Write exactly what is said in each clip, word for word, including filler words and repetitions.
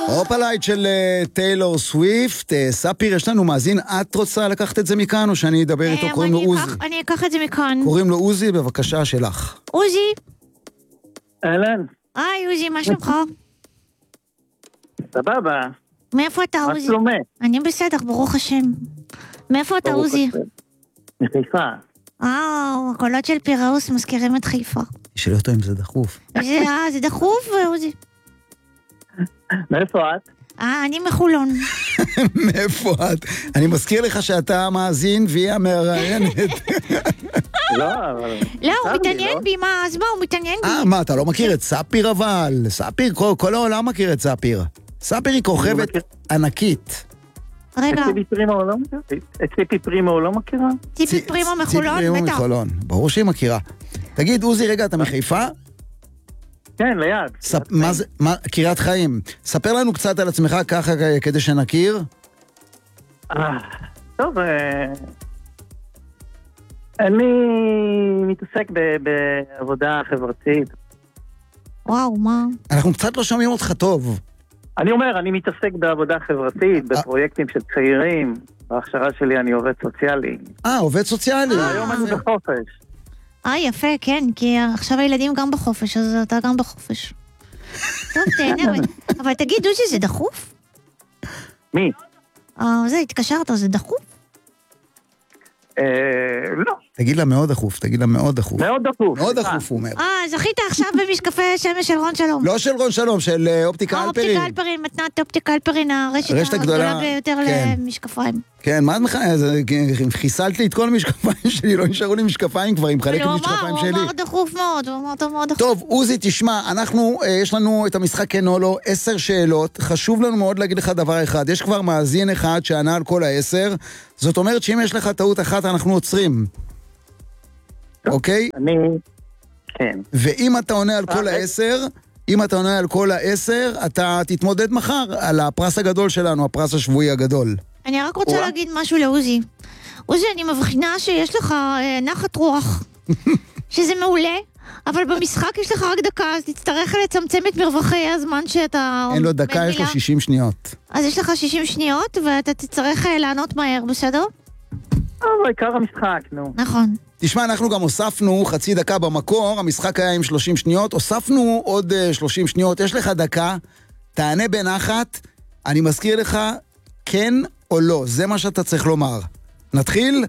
אופלייט של טיילור סוויפט. ספיר, יש לנו מאזין, את רוצה לקחת את זה מכאן או שאני אדבר איתו? קוראים לו עוזי. אני אקח את זה מכאן. קוראים לו עוזי, בבקשה שלך. עוזי. אהלן. היי עוזי, מה שלומך? סבבה. מאיפה אתה עוזי? מה שלומך? אני בסדר, ברוך השם. מאיפה אתה עוזי? מחיפה. אה, הקולות של פיראוס מזכירים את חיפה. שאלה אותו אם זה דחוף. זה דחוף עוזי. מאיפה את? אה, אני מחולון. מאיפה את? אני מזכיר לך שאתה מאזין והיא המראיינת. לא, אבל... לא, הוא מתעניין בי, מה? אז מה, הוא מתעניין בי. אה, מה, אתה לא מכיר את ספיר אבל? ספיר, כל העולם מכיר את ספיר. ספיר היא כוכבת ענקית. רגע. את ציפי פרימו לא מכירה? את ציפי פרימו לא מכירה? ציפי פרימו מחולון? ציפי פרימו מחולון, ברור שהיא מכירה. תגיד, עוזי, רגע, אתה מחיפה? כן, ליד. מה זה, קריית חיים. ספר לנו קצת על עצמך ככה כדי שנכיר. טוב, אני מתעסק בעבודה חברתית. וואו, מה? אנחנו קצת לא שומעים אותך טוב. אני אומר, אני מתעסק בעבודה חברתית, בפרויקטים של צעירים. בהכשרה שלי אני עובד סוציאלי. אה, עובד סוציאלי. היום אני בחופש. אה, יפה, כן, כי עכשיו הילדים גם בחופש, אז אתה גם בחופש. טוב, תהנה, אבל תגיד, עוזי, זה דחוף? מי? אה, זה, התקשרת, זה דחוף? אה, לא. תגיד לה מאוד דחוף, תגיד לה מאוד דחוף. מאוד דחוף. מאוד דחוף, הוא אומר. אה, זכית עכשיו במשקפי שמש של רון שלום. לא של רון שלום, של אופטיקה אלפרין. אופטיקה אלפרין, מתנת אופטיקה אלפרין, הרשת הגדולה ביותר למשקפיים. כן, מה את מחכה? חיסלת לי את כל המשקפיים שלי, לא נשארו לי משקפיים כבר, היא מחלקת משקפיים שלי. הוא אמר דחוף מאוד, הוא אמר טוב מאוד דחוף. טוב, עוזי, תשמע, אנחנו, יש לנו את המשחק כן או לא, עשר שאלות, חשוב לנו מאוד להגיד לך דבר אחד, יש כבר מאזין אחד שענה על כל העשר, זאת אומרת שאם יש לך טעות אחת, אנחנו עוצרים. אוקיי? אני, כן. ואם אתה עונה על כל העשר, אם אתה עונה על כל העשר, אתה תתמודד מחר על הפרס הגדול שלנו, הפרס השבועי הגדול. אני רק רוצה להגיד משהו לעוזי. עוזי, אני מבחינה שיש לך נחת רוח, שזה מעולה, אבל במשחק יש לך רק דקה, אז תצטרך לצמצם את מרווחי הזמן שאתה... אין לו דקה, יש לו שישים שניות. אז יש לך שישים שניות, ואתה תצטרך לענות מהר, בסדר? אבל עיקר המשחק, נו. נכון. תשמע, אנחנו גם הוספנו חצי דקה במקור, המשחק היה עם שלושים שניות, הוספנו עוד שלושים שניות, יש לך דקה, תענה בנחת, אני מזכיר לך, כן או לא, זה מה שאתה צריך לומר. נתחיל?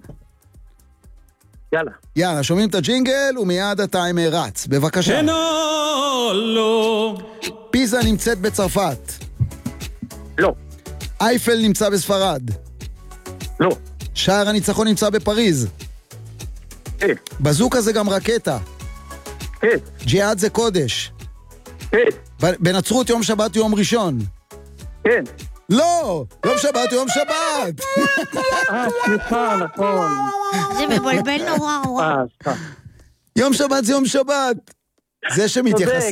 יאללה. יאללה, שומעים את הג'ינגל ומיד הטיימר רץ, בבקשה. כן או לא. פיזה נמצאת בצרפת. לא. אייפל נמצא בספרד. לא. שער הניצחון נמצא בפריז. כן. בזוקה זה גם רקטה. כן. ג'יהאד זה קודש. כן. בנצרות יום שבת יום ראשון. כן. לא! יום שבת יום שבת! אה, סליחה, נכון. זה מבלבל נורא, וואו. אה, סליחה. יום שבת זה יום שבת. זה שמתייחס...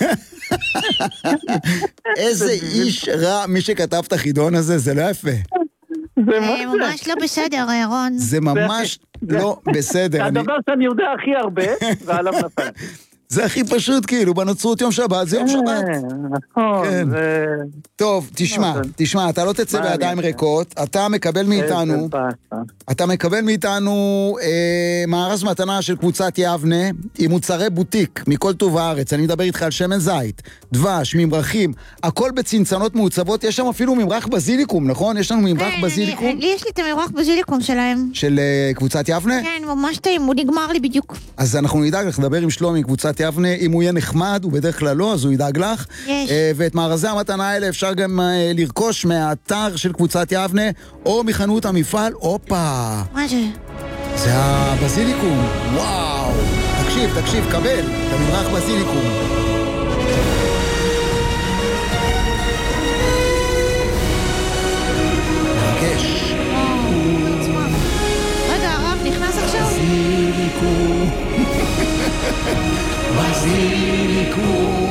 איזה איש רע, מי שכתב את החידון הזה, זה לא יפה. זה ממש לא בסדר, רון. זה ממש לא בסדר. זה הדבר שאני יודע הכי הרבה, ועליו נפל. זה הכי פשוט, כאילו, בנצרות יום שבת, זה יום שבת. נכון. טוב, תשמע, תשמע, אתה לא תצא בידיים ריקות, אתה מקבל מאיתנו, אתה מקבל מאיתנו מארז מתנה של קבוצת יבנה, עם מוצרי בוטיק, מכל טוב הארץ, אני מדבר איתך על שמן זית, דבש, ממרחים, הכל בצנצנות מעוצבות, יש שם אפילו ממרח בזיליקום, נכון? יש לנו ממרח בזיליקום? לי יש לי את הממרח בזיליקום שלהם. של קבוצת יבנה? כן, ממש טעים, הוא נגמר לי בדיוק. אז אנחנו נדאג לך, נדבר עם שלומי, קבוצת יבנה, אם הוא יהיה נחמד, הוא בדרך כלל לא, אז הוא ידאג לך. יש. ואת מארזי המתנה האלה אפשר גם לרכוש מהאתר של קבוצת יבנה, או מחנות המפעל. הופה. מה זה? זה הבזיליקום. וואו. תקשיב, תקשיב, קבל. אתה ממרח בזיליקום. מרגש. רגע, הרב נכנס עכשיו? בזיליקום. בזיליקום.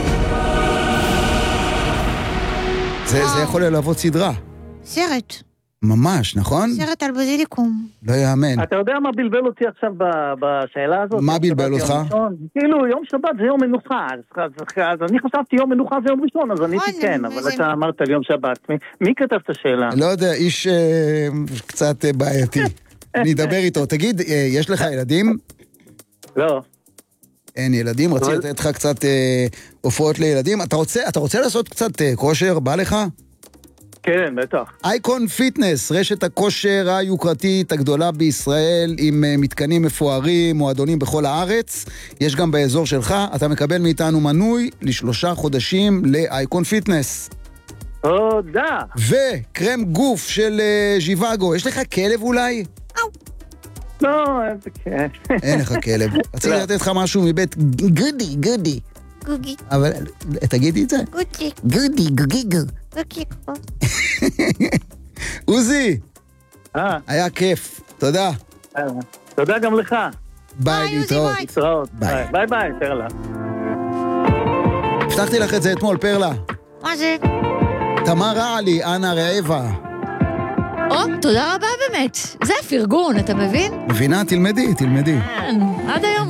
זה, זה יכול ללוות סדרה. סרט. ממש, נכון? סרט על בזיליקום. לא יאמן. אתה יודע מה בלבל אותי עכשיו בשאלה הזאת? מה בלבל אותך? כאילו, יום שבת זה יום מנוחה, אז אני חשבתי יום מנוחה זה יום ראשון, אז עניתי כן, אבל אתה אמרת על יום שבת. מי כתב את השאלה? לא יודע, איש קצת בעייתי. אני אדבר איתו. תגיד, יש לך ילדים? לא. אין ילדים, רציתי לתת לך קצת הופעות לילדים. אתה רוצה לעשות קצת כושר? בא לך? כן, בטח. אייקון פיטנס, רשת הכושר היוקרתית הגדולה בישראל, עם מתקנים מפוארים, מועדונים בכל הארץ. יש גם באזור שלך, אתה מקבל מאיתנו מנוי לשלושה חודשים לאייקון פיטנס. תודה. וקרם גוף של ז'יוואגו. יש לך כלב אולי? לא, אין כן. אין לך כלב. רציתי לתת לך משהו מבית גודי, גודי. גוגי. אבל תגידי את זה. גוגי. גודי, גוגי גו. גוגי. עוזי, אה. היה כיף. תודה. תודה גם לך. ביי, להתראות. להתראות. ביי. ביי ביי, פרלה. הבטחתי לך את זה אתמול, פרלה. מה זה? תמר רעלי, אנה רעבה. או, תודה רבה באמת. זה הפרגון, אתה מבין? מבינה? תלמדי, תלמדי. עד היום